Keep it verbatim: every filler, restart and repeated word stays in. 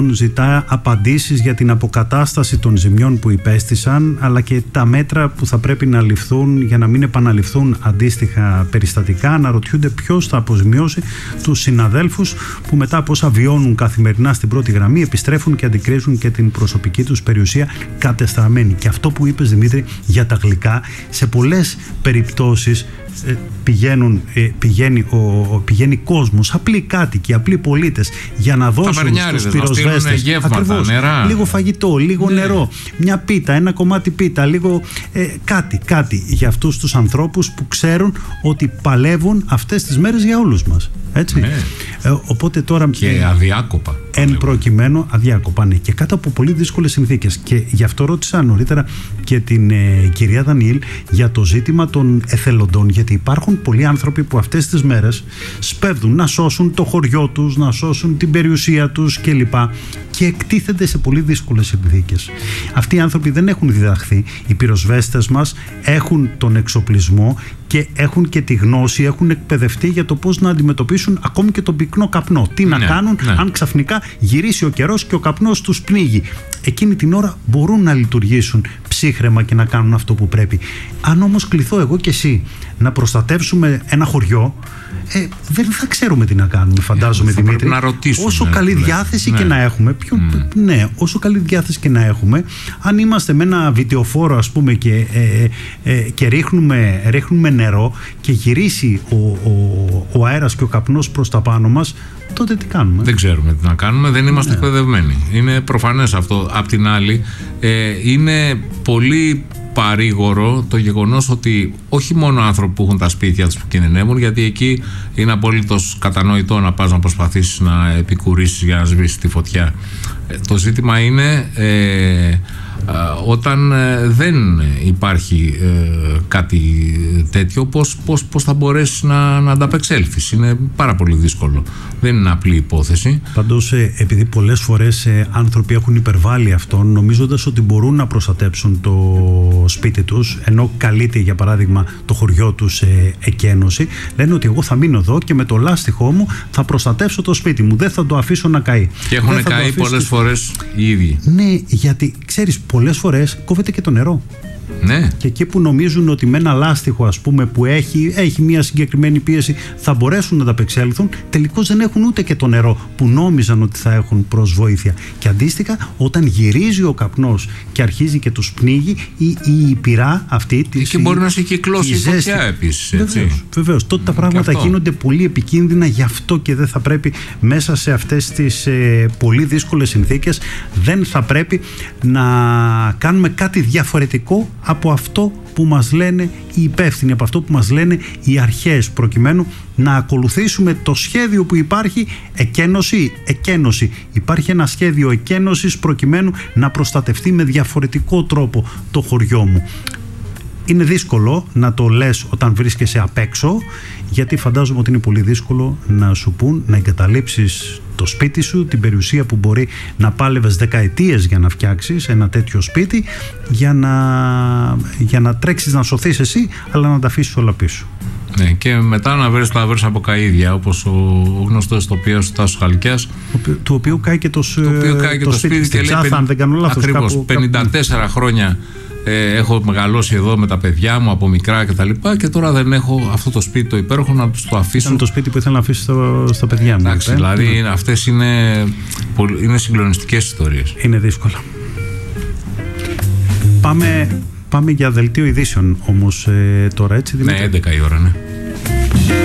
Ζητά απαντήσεις για την αποκατάσταση των ζημιών που υπέστησαν, αλλά και τα μέτρα που θα πρέπει να ληφθούν για να μην επαναληφθούν αντίστοιχα περιστατικά. Αναρωτιούνται ποιος θα αποζημιώσει τους συναδέλφους που μετά από όσα βιώνουν καθημερινά στην πρώτη γραμμή επιστρέφουν και αντικρίζουν και την προσωπική τους περιουσία κατεστραμμένη. Και αυτό που είπες, Δημήτρη, για τα γλυκά, σε πολλές περιπτώσεις πηγαίνουν, πηγαίνει, ο, πηγαίνει κόσμος, απλοί κάτοικοι, απλοί πολίτες, για να δώσουν στους πυροσβέστες ακριβώς, λίγο φαγητό, λίγο ναι. νερό, μια πίτα, ένα κομμάτι πίτα, λίγο ε, κάτι, κάτι για αυτούς τους ανθρώπους που ξέρουν ότι παλεύουν αυτές τις μέρες για όλους μας. Έτσι. Ναι. Ε, οπότε τώρα. Και ε, αδιάκοπα. Εν προκειμένου, αδιάκοπα, ναι. Και κάτω από πολύ δύσκολες συνθήκες. Και γι' αυτό ρώτησα νωρίτερα και την ε, κυρία Δανιήλ για το ζήτημα των εθελοντών. Γιατί υπάρχουν πολλοί άνθρωποι που αυτές τις μέρες σπέβδουν να σώσουν το χωριό τους, να σώσουν την περιουσία τους κλπ. Και εκτίθενται σε πολύ δύσκολες συνθήκες. Αυτοί οι άνθρωποι δεν έχουν διδαχθεί. Οι πυροσβέστες μας έχουν τον εξοπλισμό και έχουν και τη γνώση, έχουν εκπαιδευτεί για το πώς να αντιμετωπίσουν ακόμη και τον πυκνό καπνό. Τι να ναι, κάνουν ναι. αν ξαφνικά γυρίσει ο καιρός και ο καπνός τους πνίγει. Εκείνη την ώρα μπορούν να λειτουργήσουν ψύχραιμα και να κάνουν αυτό που πρέπει. Αν όμως κληθώ εγώ και εσύ να προστατεύσουμε ένα χωριό, ε, δεν θα ξέρουμε τι να κάνουμε, φαντάζομαι, θα Δημήτρη. Να ρωτήσουμε, όσο καλή ναι. διάθεση ναι. και να έχουμε, πιο, mm. ναι, όσο καλή διάθεση και να έχουμε, αν είμαστε με ένα βιτεοφόρο, ας πούμε, και, ε, ε, και ρίχνουμε, ρίχνουμε νερό και γυρίσει ο, ο, ο αέρας και ο καπνός προς τα πάνω μας, τότε τι κάνουμε? Δεν ξέρουμε τι να κάνουμε, δεν είμαστε ναι. εκπαιδευμένοι. Είναι προφανές αυτό. Απ' την άλλη, ε, είναι πολύ παρήγορο το γεγονός ότι όχι μόνο άνθρωποι που έχουν τα σπίτια τους που κινδυνεύουν, γιατί εκεί είναι απολύτως κατανοητό να πας να προσπαθήσεις να επικουρίσεις για να σβήσεις τη φωτιά. Ε, το ζήτημα είναι ε, όταν ε, δεν υπάρχει ε, κάτι τέτοιο, πώς, πώς, πώς θα μπορέσεις να, να ανταπεξέλθεις? Είναι πάρα πολύ δύσκολο, δεν είναι απλή υπόθεση. Πάντως, ε, επειδή πολλές φορές ε, άνθρωποι έχουν υπερβάλει αυτόν, νομίζοντας ότι μπορούν να προστατέψουν το σπίτι τους, ενώ καλείται για παράδειγμα το χωριό τους σε εκένωση, λένε ότι εγώ θα μείνω εδώ και με το λάστιχό μου θα προστατεύσω το σπίτι μου, δεν θα το αφήσω να καεί. Και έχουν καεί πολλές φορές οι ίδιοι. Ναι, γιατί ξέρεις, πολλές φορές κόβεται και το νερό. Ναι. Και εκεί που νομίζουν ότι με ένα λάστιχο, ας πούμε, που έχει, έχει μια συγκεκριμένη πίεση θα μπορέσουν να ανταπεξέλθουν, τελικώς δεν έχουν ούτε και το νερό που νόμιζαν ότι θα έχουν προς βοήθεια. Και αντίστοιχα, όταν γυρίζει ο καπνός και αρχίζει και τους πνίγει, η, η πυρά αυτή της, και μπορεί να σε κυκλώσει η φωτιά επίσης. Βεβαίως, βεβαίως. Τότε τα πράγματα γίνονται πολύ επικίνδυνα, γι' αυτό και δεν θα πρέπει μέσα σε αυτές τις ε, πολύ δύσκολες συνθήκες, δεν θα πρέπει να κάνουμε κάτι διαφορετικό από αυτό που μας λένε οι υπεύθυνοι, από αυτό που μας λένε οι αρχές, προκειμένου να ακολουθήσουμε το σχέδιο που υπάρχει. Εκένωση, εκένωση. Υπάρχει ένα σχέδιο εκένωσης προκειμένου να προστατευτεί με διαφορετικό τρόπο το χωριό μου. Είναι δύσκολο να το λες όταν βρίσκεσαι απ' έξω, γιατί φαντάζομαι ότι είναι πολύ δύσκολο να σου πούν να εγκαταλείψεις το σπίτι σου, την περιουσία που μπορεί να πάλευες δεκαετίες για να φτιάξεις ένα τέτοιο σπίτι, για να, για να τρέξεις να σωθείς εσύ, αλλά να τα αφήσεις όλα πίσω. Ναι, και μετά να βρεις τα βρεις από καΐδια, όπως ο γνωστός τοπίος Τάσος Χαλκιάς, του οποίου κάει και το, το, κάει και το, το σπίτι, σπίτι και λέει, αν δεν κάνω λάθος, ακριβώς, κάπου, πενήντα τέσσερα κάπου... χρόνια ε, έχω μεγαλώσει εδώ με τα παιδιά μου από μικρά και τα λοιπά, και τώρα δεν έχω αυτό το σπίτι το υπέροχο να τους το αφήσω. Είναι το σπίτι που ήθελα να αφήσω στο, στα παιδιά μου. Εντάξει, δηλαδή ναι. αυτές είναι, είναι συγκλονιστικές ιστορίες. Είναι δύσκολο. Πάμε, πάμε για δελτίο ειδήσεων όμως ε, τώρα, έτσι Δημήτρη? Ναι, έντεκα η ώρα, ναι.